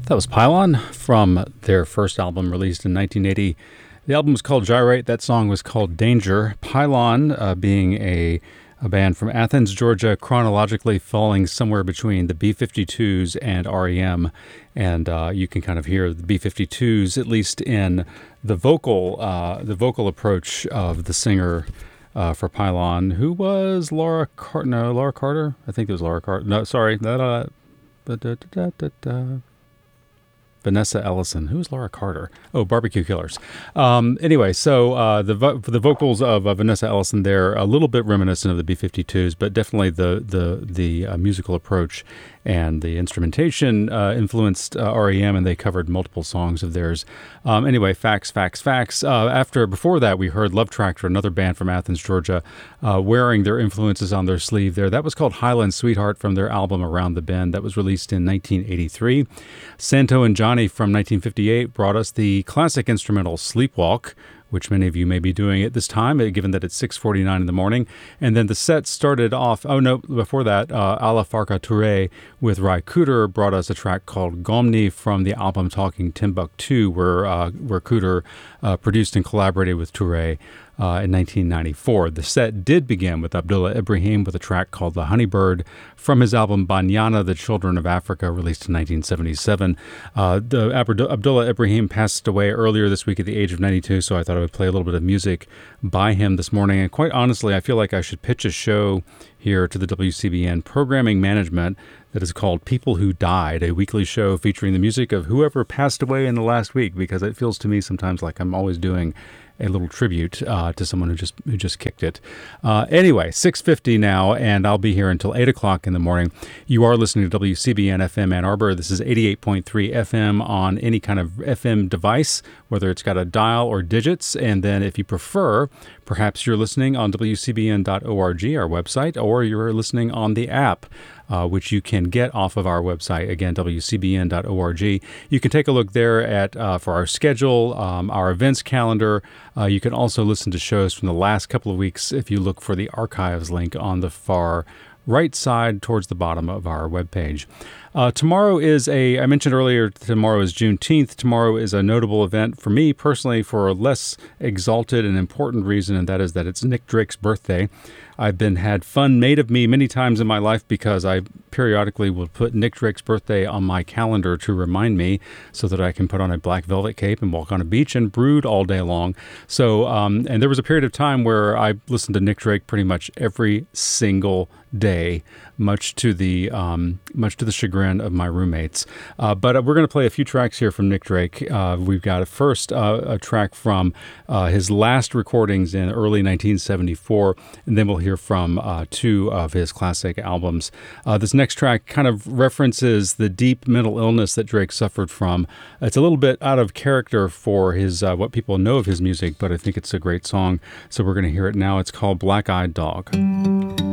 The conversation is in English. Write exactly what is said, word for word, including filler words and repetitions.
That was Pylon from their first album released in nineteen eighty. The album was called Gyrate. That song was called Danger. Pylon uh, being a, a band from Athens, Georgia, chronologically falling somewhere between the B fifty-twos and R E M. And uh, you can kind of hear the B fifty-twos, at least in the vocal, uh, the vocal approach of the singer uh, for Pylon, who was Laura Carter. No, Laura Carter? I think it was Laura Carter. No, sorry. That, uh, da, da, da, da, da. Vanessa Ellison. Who's Laura Carter? Oh, Barbecue Killers. Um, anyway, so uh, the vo- the vocals of uh, Vanessa Ellison, they're a little bit reminiscent of the B fifty-twos, but definitely the the the uh, musical approach and the instrumentation uh, influenced uh, R E M, and they covered multiple songs of theirs. Um, anyway, facts, facts, facts. Uh, after before that, we heard Love Tractor, another band from Athens, Georgia, uh, wearing their influences on their sleeve there. That was called Highland Sweetheart from their album Around the Bend. That was released in nineteen eighty-three. Santo and Johnny from nineteen fifty-eight brought us the classic instrumental Sleepwalk, which many of you may be doing at this time, given that it's six forty-nine in the morning. And then the set started off, oh no, before that, uh, Ala Farka Touré with Ry Cooder brought us a track called Gomni from the album Talking Timbuktu, where, uh, where Cooder uh, produced and collaborated with Touré uh, in nineteen ninety-four. The set did begin with Abdullah Ibrahim with a track called The Honeybird from his album Banyana, The Children of Africa, released in nineteen seventy-seven. Uh, the Abdullah Ibrahim passed away earlier this week at the age of ninety-two, so I thought I would play a little bit of music by him this morning. And quite honestly, I feel like I should pitch a show here to the W C B N programming management that is called People Who Died, a weekly show featuring the music of whoever passed away in the last week, because it feels to me sometimes like I'm always doing a little tribute uh, to someone who just who just kicked it. Uh, anyway, six fifty now, and I'll be here until eight o'clock in the morning. You are listening to W C B N F M Ann Arbor. This is eighty-eight point three F M on any kind of F M device, whether it's got a dial or digits. And then if you prefer, perhaps you're listening on W C B N dot org, our website, or you're listening on the app, Uh, which you can get off of our website, again, W C B N dot org. You can take a look there at uh, for our schedule, um, our events calendar. Uh, you can also listen to shows from the last couple of weeks if you look for the archives link on the far right side towards the bottom of our webpage. Uh, tomorrow is a, I mentioned earlier, tomorrow is Juneteenth. Tomorrow is a notable event for me personally for a less exalted and important reason, and that is that it's Nick Drake's birthday. I've been had fun made of me many times in my life because I periodically will put Nick Drake's birthday on my calendar to remind me so that I can put on a black velvet cape and walk on a beach and brood all day long. So, um, and there was a period of time where I listened to Nick Drake pretty much every single day, much to the um, much to the chagrin of my roommates. Uh, but we're going to play a few tracks here from Nick Drake. Uh, we've got a first uh, a track from uh, his last recordings in early nineteen seventy-four, and then we'll hear from uh, two of his classic albums. Uh, this next track kind of references the deep mental illness that Drake suffered from. It's a little bit out of character for his uh, what people know of his music, but I think it's a great song. So we're going to hear it now. It's called Black Eyed Dog.